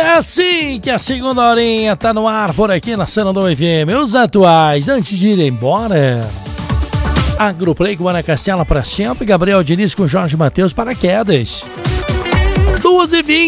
é assim que a segunda horinha tá no ar por aqui na Cena do FM. Os atuais, antes de ir embora. Agroplay com Ana Castela para sempre. Gabriel Diniz com Jorge Matheus Paraquedas. 2h20.